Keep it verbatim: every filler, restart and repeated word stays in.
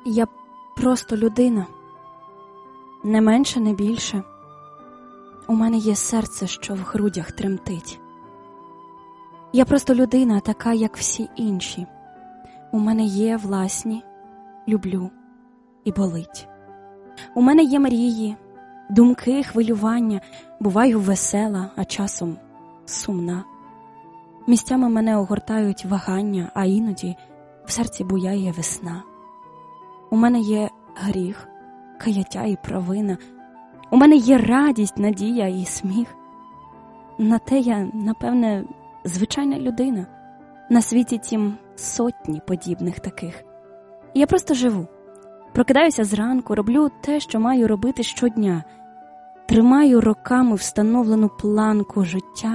Я просто людина, не менше, не більше. У мене є серце, що в грудях тремтить. Я просто людина, така, як всі інші. У мене є власні, люблю і болить. У мене є мрії, думки, хвилювання, буваю весела, а часом сумна. Місцями мене огортають вагання, а іноді в серці буяє весна. У мене є гріх, каяття і провина. У мене є радість, надія і сміх. На те я, напевне, звичайна людина. На світі тім сотні подібних таких. Я просто живу. Прокидаюся зранку, роблю те, що маю робити щодня. Тримаю роками встановлену планку життя